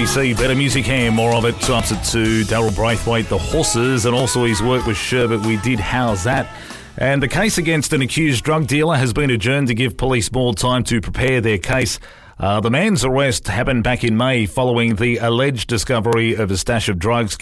ABC, Better Music here, more of it. Answer to Daryl Braithwaite, The Horses, and also his work with Sherbet, We Did How's That. And the case against an accused drug dealer has been adjourned to give police more time to prepare their case. The man's arrest happened back in May following the alleged discovery of a stash of drugs